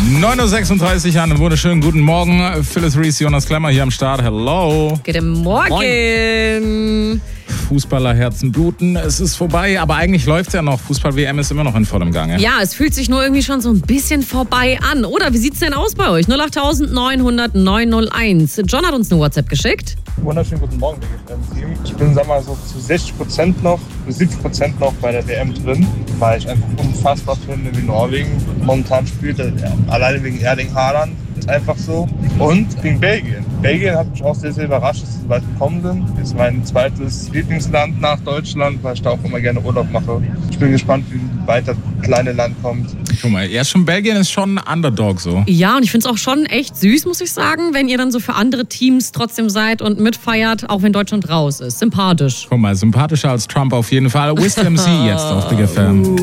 9.36 Uhr, einen wunderschönen guten Morgen. Phyllis Reese, Jonas Klemmer hier am Start. Hello. Guten Morgen. Moin. Fußballerherzen bluten, es ist vorbei, aber eigentlich läuft es ja noch. Fußball-WM ist immer noch in vollem Gange. Ja, es fühlt sich nur irgendwie schon so ein bisschen vorbei an. Oder wie sieht's denn aus bei euch? 08900 901. John hat uns eine WhatsApp geschickt. Wunderschönen guten Morgen, BGFM-Team. Ich bin, sag mal, so zu 60% noch, zu 70% noch bei der WM drin, weil ich einfach unfassbar finde, wie Norwegen momentan spielt. Alleine wegen Erling Haaland. Ist einfach so. Und gegen Belgien. Belgien hat mich auch sehr, sehr überrascht, dass sie so weit gekommen sind. Ist mein zweites Lieblingsland nach Deutschland, weil ich da auch immer gerne Urlaub mache. Ich bin gespannt, wie weit das kleine Land kommt. Guck mal, ja, schon Belgien ist schon ein Underdog so. Ja, und ich finde es auch schon echt süß, muss ich sagen, wenn ihr dann so für andere Teams trotzdem seid und mitfeiert, auch wenn Deutschland raus ist. Sympathisch. Guck mal, sympathischer als Trump auf jeden Fall. Wisdom C jetzt auf Big FM.